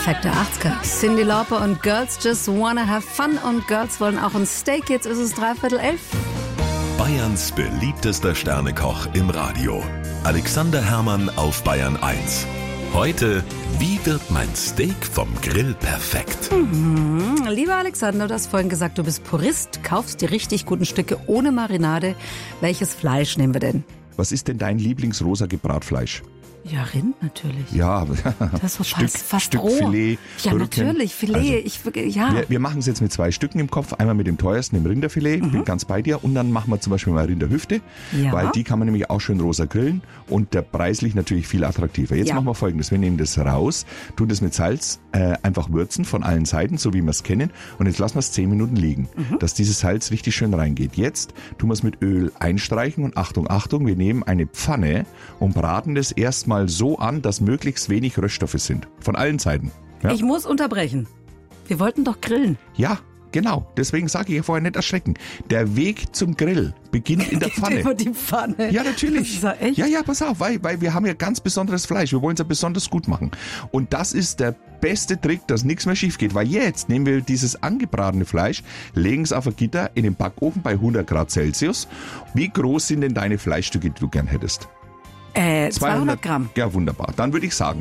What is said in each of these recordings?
Perfekte 80er. Cyndi Lauper und Girls Just Wanna Have Fun und Girls wollen auch ein Steak. Jetzt ist es 11:15. Bayerns beliebtester Sternekoch im Radio. Alexander Herrmann auf Bayern 1. Heute, wie wird mein Steak vom Grill perfekt? Lieber Alexander, du hast vorhin gesagt, du bist Purist, kaufst die richtig guten Stücke ohne Marinade. Welches Fleisch nehmen wir denn? Was ist denn dein Lieblingsrosa Gebratfleisch? Ja, Rind natürlich. Ja, Das ist fast Stück roh. Filet. Ja, Rücken. natürlich, Filet. Wir machen es jetzt mit 2 Stücken im Kopf. Einmal mit dem teuersten, dem Rinderfilet, bin ganz bei dir. Und dann machen wir zum Beispiel mal Rinderhüfte, Ja. weil die kann man nämlich auch schön rosa grillen und der preislich natürlich viel attraktiver. Jetzt machen wir Folgendes, wir nehmen das raus, tun das mit Salz einfach würzen von allen Seiten, so wie wir es kennen. Und jetzt lassen wir es 10 Minuten liegen, dass dieses Salz richtig schön reingeht. Jetzt tun wir es mit Öl einstreichen und Achtung, Achtung, wir nehmen eine Pfanne und braten das erstmal so an, dass möglichst wenig Röststoffe sind. Von allen Seiten. Ja? Ich muss unterbrechen. Wir wollten doch grillen. Ja, genau. Deswegen sage ich ja vorher nicht erschrecken. Der Weg zum Grill beginnt in der Pfanne. Über die Pfanne. Ja, natürlich. Das ist ja echt? Ja, pass auf, weil wir haben ja ganz besonderes Fleisch. Wir wollen es ja besonders gut machen. Und das ist der beste Trick, dass nichts mehr schief geht. Weil jetzt nehmen wir dieses angebratene Fleisch, legen es auf ein Gitter in den Backofen bei 100 Grad Celsius. Wie groß sind denn deine Fleischstücke, die du gern hättest? 200 Gramm. Ja, wunderbar. Dann würde ich sagen,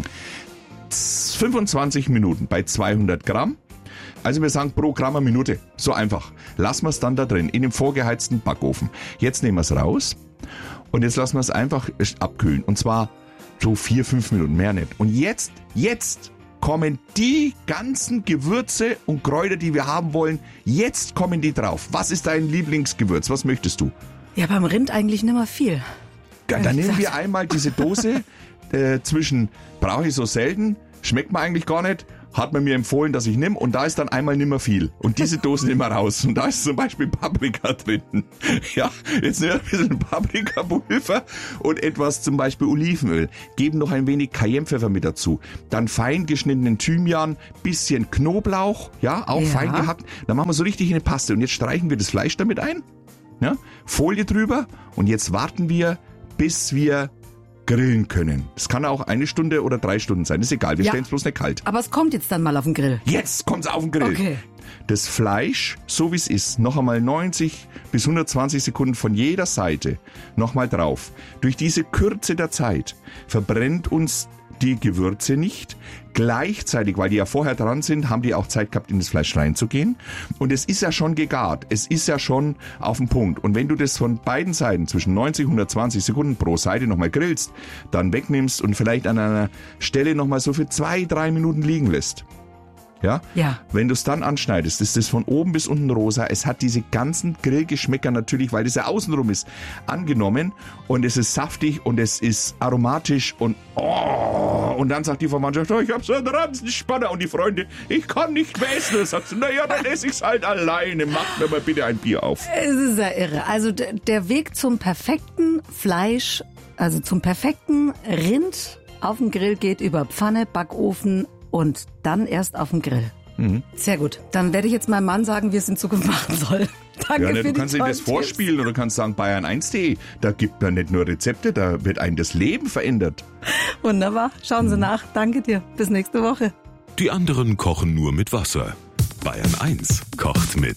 25 Minuten bei 200 Gramm. Also wir sagen pro Gramm eine Minute. So einfach. Lassen wir es dann da drin, in dem vorgeheizten Backofen. Jetzt nehmen wir es raus und jetzt lassen wir es einfach abkühlen. Und zwar so 4-5 Minuten, mehr nicht. Und jetzt kommen die ganzen Gewürze und Kräuter, die wir haben wollen, jetzt kommen die drauf. Was ist dein Lieblingsgewürz? Was möchtest du? Ja, beim Rind eigentlich nicht mehr viel. Ja, dann nehmen wir einmal diese Dose zwischen, brauche ich so selten, schmeckt mir eigentlich gar nicht, hat man mir empfohlen, dass ich nehme und da ist dann einmal nimmer viel. Und diese Dose nehmen wir raus und da ist zum Beispiel Paprika drin. Ja, jetzt nehmen wir ein bisschen Paprikapulver und etwas zum Beispiel Olivenöl. Geben noch ein wenig Cayennepfeffer mit dazu. Dann fein geschnittenen Thymian, bisschen Knoblauch, ja, auch fein gehackt. Dann machen wir so richtig eine Paste und jetzt streichen wir das Fleisch damit ein. Ja, Folie drüber und jetzt warten wir, bis wir grillen können. Es kann auch 1 Stunde oder 3 Stunden sein, ist egal, wir stellen es bloß nicht kalt. Aber es kommt jetzt dann mal auf den Grill. Jetzt kommt es auf den Grill. Okay. Das Fleisch, so wie es ist, noch einmal 90 bis 120 Sekunden von jeder Seite nochmal drauf. Durch diese Kürze der Zeit verbrennt uns die Gewürze nicht. Gleichzeitig, weil die ja vorher dran sind, haben die auch Zeit gehabt, in das Fleisch reinzugehen. Und es ist ja schon gegart. Es ist ja schon auf dem Punkt. Und wenn du das von beiden Seiten zwischen 90 und 120 Sekunden pro Seite nochmal grillst, dann wegnimmst und vielleicht an einer Stelle nochmal so für 2-3 Minuten liegen lässt. Ja? Wenn du es dann anschneidest, ist das von oben bis unten rosa. Es hat diese ganzen Grillgeschmäcker natürlich, weil das ja außenrum ist, angenommen. Und es ist saftig und es ist aromatisch und und dann sagt die Verwandtschaft, ich habe so einen Ranzenspanner und die Freunde, ich kann nicht mehr essen. Dann sagst du, naja, dann esse ich es halt alleine. Mach mir mal bitte ein Bier auf. Es ist ja irre. Also der Weg zum perfekten Fleisch, also zum perfekten Rind auf dem Grill geht über Pfanne, Backofen und dann erst auf dem Grill. Sehr gut. Dann werde ich jetzt meinem Mann sagen, wie es in Zukunft machen soll. Danke für du die kannst ihm das tollen vorspielen oder kannst sagen bayern1.de. Da gibt man nicht nur Rezepte, da wird einem das Leben verändert. Tipps. Wunderbar. Schauen Sie nach. Danke dir. Bis nächste Woche. Die anderen kochen nur mit Wasser. Bayern 1 kocht mit